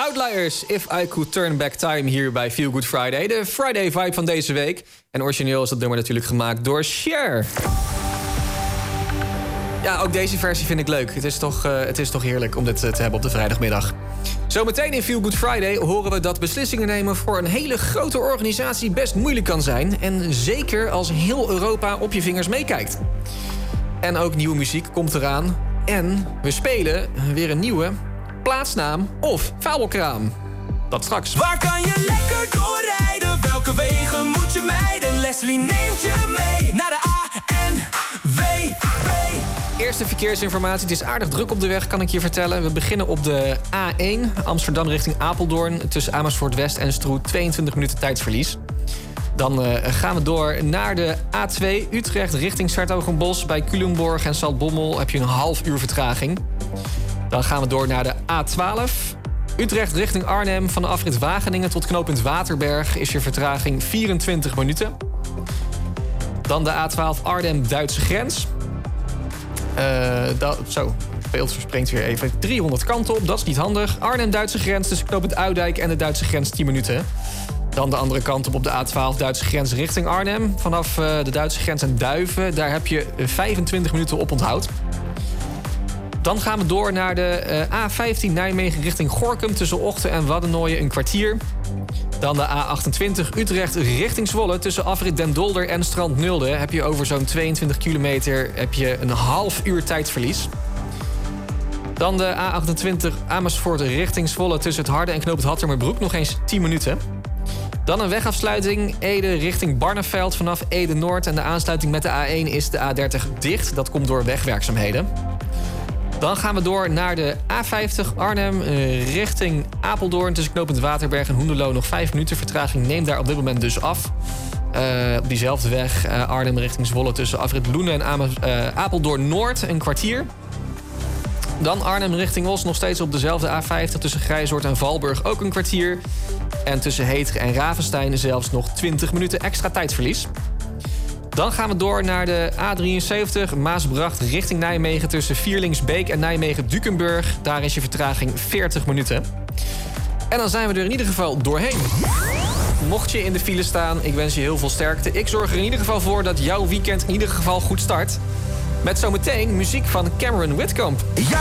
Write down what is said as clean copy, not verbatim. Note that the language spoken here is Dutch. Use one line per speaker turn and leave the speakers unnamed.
Outliers, If I Could Turn Back Time hier bij Feel Good Friday. De Friday vibe van deze week. En origineel is dat nummer natuurlijk gemaakt door Cher. Ja, ook deze versie vind ik leuk. Het is toch heerlijk om dit te hebben op de vrijdagmiddag. Zometeen in Feel Good Friday horen we dat beslissingen nemen voor een hele grote organisatie best moeilijk kan zijn. En zeker als heel Europa op je vingers meekijkt. En ook nieuwe muziek komt eraan. En we spelen weer een nieuwe plaatsnaam of fabelkraam. Dat straks.
Waar kan je lekker doorrijden? Welke wegen moet je mijden? Leslie neemt je mee naar de ANWB.
Eerste verkeersinformatie. Het is aardig druk op de weg, kan ik je vertellen. We beginnen op de A1, Amsterdam richting Apeldoorn. Tussen Amersfoort West en Stroe, 22 minuten tijdsverlies. Dan gaan we door naar de A2, Utrecht richting 's-Hertogenbosch. Bij Culemborg en Zaltbommel heb je een half uur vertraging. Dan gaan we door naar de A12. Utrecht richting Arnhem. Van de afrit Wageningen tot knooppunt Waterberg is je vertraging 24 minuten. Dan de A12 Arnhem-Duitse grens. Het beeld verspringt weer even 300 kanten op. Dat is niet handig. Arnhem-Duitse grens tussen knooppunt Uidijk en de Duitse grens 10 minuten. Dan de andere kant op de A12 Duitse grens richting Arnhem. Vanaf de Duitse grens en Duiven. Daar heb je 25 minuten op onthoud. Dan gaan we door naar de A15 Nijmegen richting Gorinchem. Tussen Ochten en Waddenooien een kwartier. Dan de A28 Utrecht richting Zwolle. Tussen afrit Den Dolder en Strand Nulde heb je over zo'n 22 kilometer heb je een half uur tijdverlies. Dan de A28 Amersfoort richting Zwolle. Tussen het Harde en knooppunt Hattermerbroek nog eens 10 minuten. Dan een wegafsluiting Ede richting Barneveld vanaf Ede Noord. En de aansluiting met de A1 is de A30 dicht. Dat komt door wegwerkzaamheden. Dan gaan we door naar de A50 Arnhem richting Apeldoorn. Tussen knooppunt Waterberg en Hoenderloo nog 5 minuten. Vertraging neemt daar op dit moment dus af. Op diezelfde weg Arnhem richting Zwolle tussen afrit Loenen en Apeldoorn Noord een kwartier. Dan Arnhem richting Os nog steeds op dezelfde A50 tussen Grijzoord en Valburg ook een kwartier. En tussen Heteren en Ravenstein zelfs nog 20 minuten extra tijdverlies. Dan gaan we door naar de A73 Maasbracht richting Nijmegen tussen Vierlingsbeek en Nijmegen-Dukenburg. Daar is je vertraging 40 minuten. En dan zijn we er in ieder geval doorheen. Mocht je in de file staan, ik wens je heel veel sterkte. Ik zorg er in ieder geval voor dat jouw weekend in ieder geval goed start. Met zometeen muziek van Cameron Whitcomb.
Ja,